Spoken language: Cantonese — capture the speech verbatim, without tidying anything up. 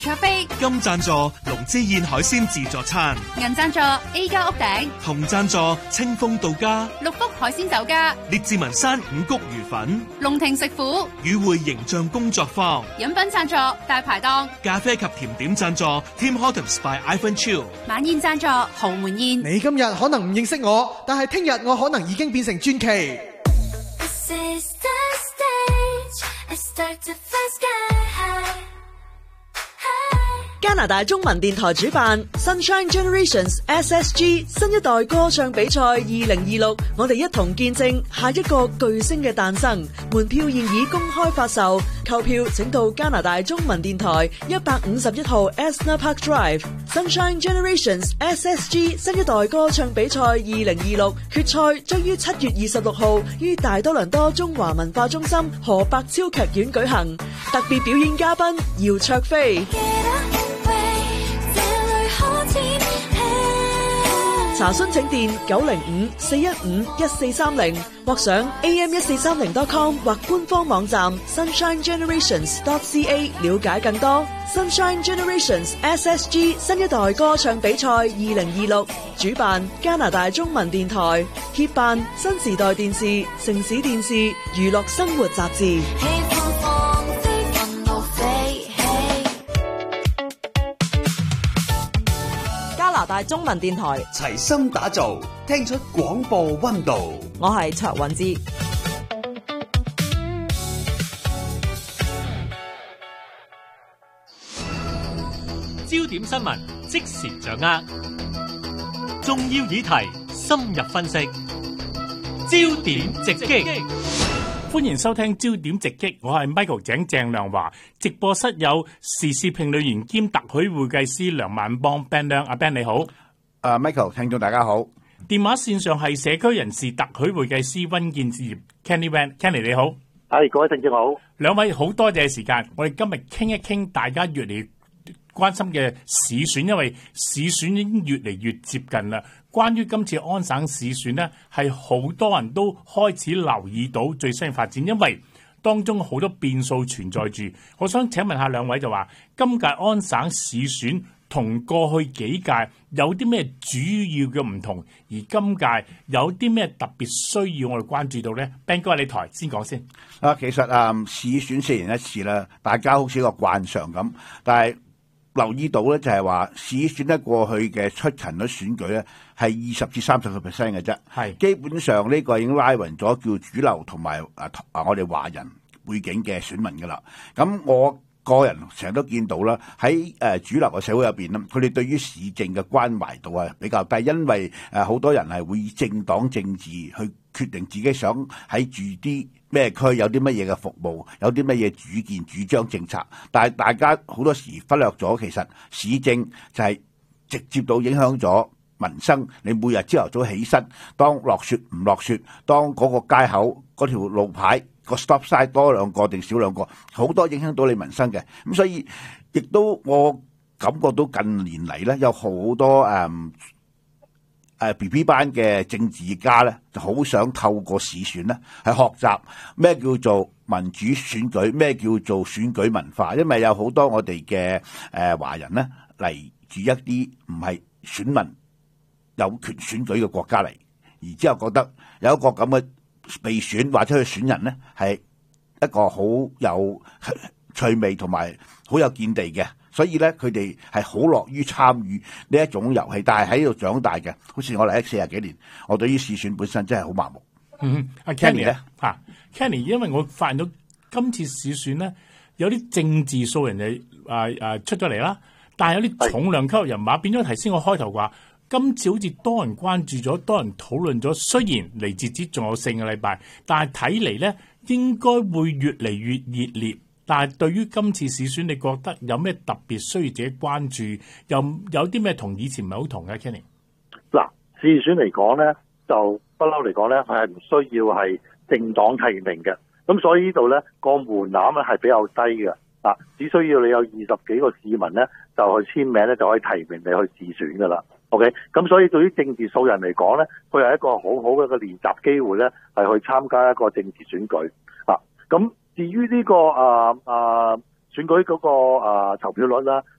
卓飛。 金贊助龍之燕海鮮自助餐， 銀贊助 A 家屋頂， 銅贊助清風到家， 六福海鮮酒家， 列治文山五穀魚粉， 龍庭食府， 與會形象工作坊， 飲品贊助大排檔， 咖啡及甜點贊助 Tim Hortons by Ivan Chiu， 晚宴贊助豪門宴。 你今日可能唔認識我，但係聽日我可能已經變成傳奇。 加拿大中文電台主辦 Sunshine Generations S S G 新一代歌唱比賽二零二六，我哋一同見證下一個巨星嘅誕生。門票現已公開發售，購票請到加拿大中文電台一百五十一號 Esner Park Drive。Sunshine Generations S S G 新一代歌唱比賽二零二六決賽將於七月二十六號於大多倫多中華文化中心何百超劇院舉行，特別表演嘉賓姚焯菲。查詢請電九零五四一五一四三零，或上 A M 一四三零 dot com 或官方網站 sunshine generations dot c a 了解更多。Sunshine Generations S S G 新一代歌唱比賽二零二六，主辦加拿大中文電台，協辦新時代電視、城市電視、娛樂生活雜誌。加拿大中文電台齊心打造，聽出廣播溫度。 我係卓韻芝。 焦點新聞即時掌握，重要議題深入分析，焦點直擊。歡迎收聽焦點直擊，我係 Michael 井鄭亮華，直播室有時事評論員兼特許會計師梁萬邦 Ben 亮，阿 Ben 你好。 Uh, Michael 聽眾大家好。 電話線上係社區人士特許會計師溫建業 Kenny Van，Kenny 你好。 係各位聽眾好。 兩位好多謝時間，我哋今日傾一傾大家越嚟越關心嘅市選，因為市選已經越嚟越接近啦。關於今次安省市選呢，係好多人都開始留意到最新嘅發展，因為當中好多變數存在住。我想請問下兩位就話，今屆安省市選同過去幾屆有啲咩主要嘅唔同，而今屆有啲咩特別需要我哋關注到呢？ Ben 哥你台先講先。 啊，其實啊，市選四年一次啦，大家好似一個慣常咁，但係留意到咧，就係話市選咧過去嘅出勤率選舉咧係二十至三十個 percent 嘅啫，係基本上呢個已經拉勻咗叫主流同埋啊啊我哋華人背景嘅選民噶啦。咁我個人成日都見到啦，喺誒主流嘅社會入邊咧，佢哋對於市政嘅關懷度係比較低，因為誒好多人係會以政黨政治去決定自己想喺住啲咩區，有啲乜嘢嘅服務，有啲乜嘢主見主張政策，但係大家好多時忽略咗，其實市政就係直接到影響咗民生。你每日朝頭早起身，當落雪唔落雪，當嗰個街口嗰條路牌個 stop sign 多兩個定少兩個，好多影響到你民生嘅。咁所以亦都我感覺到近年嚟咧，有好多誒誒、呃、B B 班嘅政治家咧，就好想透過市選咧，係學習咩叫做民主選舉，咩叫做選舉文化。因為有好多我哋嘅誒華人咧嚟住一啲唔係選民有權選舉嘅國家嚟，而之後覺得有一個咁嘅被選或者去選人咧，係一個好有趣味同埋好有見地嘅，所以咧佢哋係好樂於參與呢一種遊戲，但係喺度長大嘅，好似我嚟咗四十幾年，我對於市選本身真係好麻木。 嗯，阿 Kenny 咧嚇 Kenny， 因為我發現到今次市選咧有啲政治素人就啊啊出咗嚟啦，但係有啲重量級人馬變咗。頭先我開頭話，今次好似多人關注咗，多人討論咗。雖然離截止仲有四個禮拜，但係睇嚟咧應該會越嚟越熱烈。但係對於今次市選，你覺得有咩特別需要自己關注？又有啲咩同以前唔係好同嘅 Kenny？ 嗱，市選嚟講咧，就不嬲嚟講咧，佢係唔需要係政黨提名嘅。咁所以呢度咧個門檻咧係比較低嘅。啊，只需要你有二十幾個市民咧就去簽名咧就可以提名你去市選噶啦。OK，咁所以對於政治素人嚟講咧，佢係一個好好嘅一個練習機會咧，係去參加一個政治選舉。啊，咁至於呢、這個啊啊選舉嗰、個啊、呃、投票率啦，